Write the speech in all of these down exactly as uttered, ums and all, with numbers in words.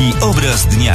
Reporterski obraz dnia.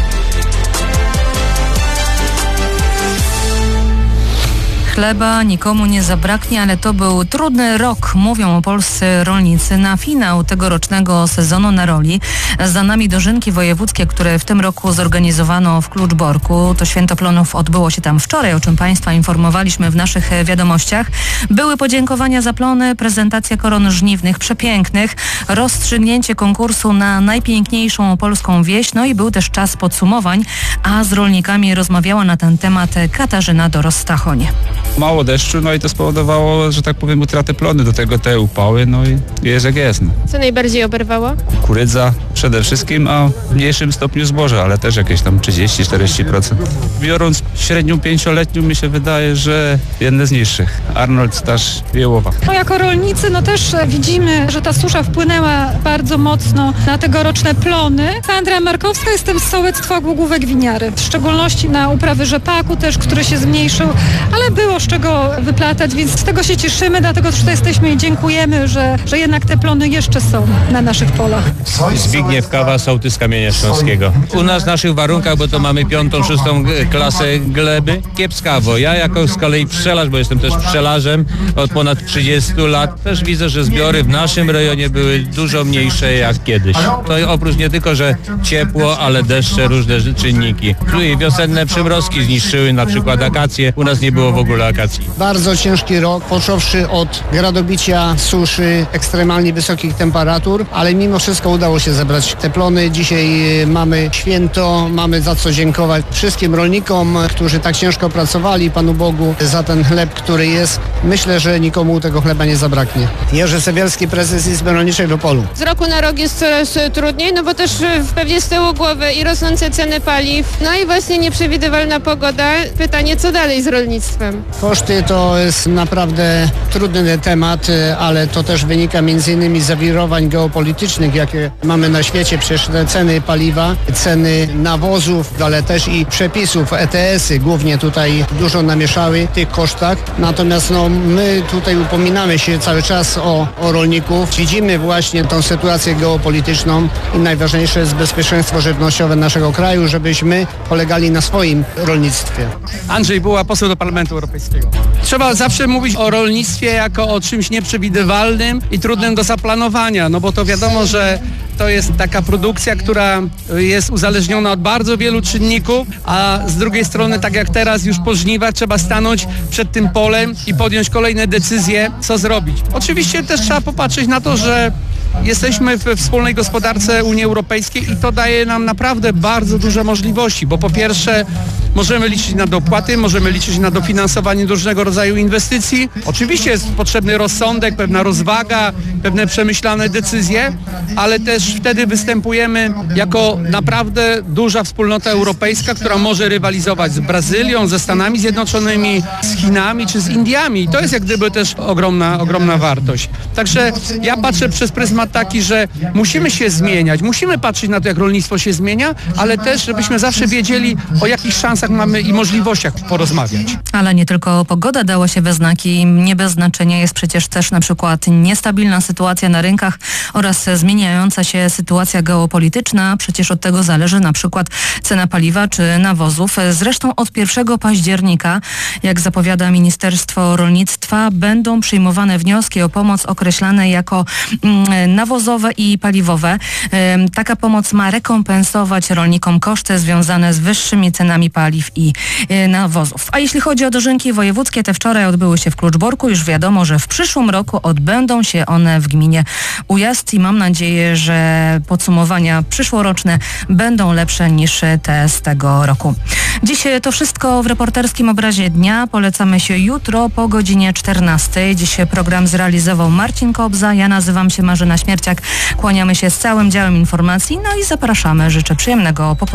Chleba nikomu nie zabraknie, ale to był trudny rok, mówią polscy rolnicy. Na finał tegorocznego sezonu na roli za nami dożynki wojewódzkie, które w tym roku zorganizowano w Kluczborku. To święto plonów odbyło się tam wczoraj, o czym Państwa informowaliśmy w naszych wiadomościach. Były podziękowania za plony, prezentacja koron żniwnych przepięknych, rozstrzygnięcie konkursu na najpiękniejszą polską wieś, no i był też czas podsumowań, a z rolnikami rozmawiała na ten temat Katarzyna Doros-Stachoń. Mało deszczu, no i to spowodowało, że tak powiem, utratę plony, do tego te upały, no i jest jak jest. No. Co najbardziej oberwało? Kukurydza przede wszystkim, a w mniejszym stopniu zboże, ale też jakieś tam trzydzieści do czterdziestu procent. Biorąc średnią pięcioletnią, mi się wydaje, że jedne z niższych. Arnold Stasz Wiełowa. No jako rolnicy no też widzimy, że ta susza wpłynęła bardzo mocno na tegoroczne plony. Sandra Markowska, jestem z sołectwa Głogówek Winiary. W szczególności na uprawy rzepaku też, który się zmniejszył, ale było z czego wyplatać, więc z tego się cieszymy, dlatego że tutaj jesteśmy i dziękujemy, że, że jednak te plony jeszcze są na naszych polach. Zbigniew Kawa, sołtys z Kamienia Śląskiego. U nas w naszych warunkach, bo to mamy piątą, szóstą klasę gleby, kiepskawo. Ja jako z kolei pszczelarz, bo jestem też pszczelarzem od ponad trzydziestu lat, też widzę, że zbiory w naszym rejonie były dużo mniejsze jak kiedyś. To oprócz nie tylko, że ciepło, ale deszcze, różne czynniki. Wiosenne przymrozki zniszczyły na przykład akacje. U nas nie było w ogóle akacji. Bardzo ciężki rok, począwszy od gradobicia, suszy, ekstremalnie wysokich temperatur, ale mimo wszystko udało się zebrać te plony. Dzisiaj mamy święto, mamy za co dziękować wszystkim rolnikom, którzy tak ciężko pracowali, Panu Bogu za ten chleb, który jest. Myślę, że nikomu tego chleba nie zabraknie. Jerzy Sewielski, prezes Izby Rolniczej w Opolu. Z roku na rok jest coraz trudniej, no bo też pewnie z tyłu głowy i rosnące ceny paliw, no i właśnie nieprzewidywalna pogoda. Pytanie, co dalej z rolnictwem? Koszty to jest naprawdę trudny temat, ale to też wynika między innymi z zawirowań geopolitycznych, jakie mamy na świecie. Przecież te ceny paliwa, ceny nawozów, ale też i przepisów, E T S-y głównie tutaj dużo namieszały w tych kosztach. Natomiast no, my tutaj upominamy się cały czas o, o rolników. Widzimy właśnie tą sytuację geopolityczną i najważniejsze jest bezpieczeństwo żywnościowe naszego kraju, żebyśmy polegali na swoim rolnictwie. Andrzej Buła, poseł do Parlamentu Europejskiego. Trzeba zawsze mówić o rolnictwie jako o czymś nieprzewidywalnym i trudnym do zaplanowania, no bo to wiadomo, że to jest taka produkcja, która jest uzależniona od bardzo wielu czynników, a z drugiej strony, tak jak teraz już po żniwach, trzeba stanąć przed tym polem i podjąć kolejne decyzje, co zrobić. Oczywiście też trzeba popatrzeć na to, że jesteśmy we wspólnej gospodarce Unii Europejskiej i to daje nam naprawdę bardzo duże możliwości, bo po pierwsze możemy liczyć na dopłaty, możemy liczyć na dofinansowanie różnego rodzaju inwestycji. Oczywiście jest potrzebny rozsądek, pewna rozwaga, pewne przemyślane decyzje, ale też wtedy występujemy jako naprawdę duża wspólnota europejska, która może rywalizować z Brazylią, ze Stanami Zjednoczonymi, z Chinami czy z Indiami. I to jest jak gdyby też ogromna, ogromna wartość. Także ja patrzę przez pryzmat taki, że musimy się zmieniać, musimy patrzeć na to, jak rolnictwo się zmienia, ale też, żebyśmy zawsze wiedzieli, o jakich szansach mamy i możliwościach porozmawiać. Ale nie tylko pogoda dała się we znaki. Nie bez znaczenia jest przecież też na przykład niestabilna sytuacja na rynkach oraz zmieniająca się sytuacja geopolityczna. Przecież od tego zależy na przykład cena paliwa czy nawozów. Zresztą od pierwszego października, jak zapowiada Ministerstwo Rolnictwa, będą przyjmowane wnioski o pomoc określane jako nawozowe i paliwowe. Taka pomoc ma rekompensować rolnikom koszty związane z wyższymi cenami paliw i nawozów. A jeśli chodzi o dożynki wojewódzkie, te wczoraj odbyły się w Kluczborku. Już wiadomo, że w przyszłym roku odbędą się one w gminie Ujazd i mam nadzieję, że podsumowania przyszłoroczne będą lepsze niż te z tego roku. Dziś to wszystko w reporterskim obrazie dnia. Polecamy się jutro po godzinie czternastej. Dziś program zrealizował Marcin Kobza. Ja nazywam się Marzena Śmierciak. Kłaniamy się z całym działem informacji. No i zapraszamy. Życzę przyjemnego popołudnia.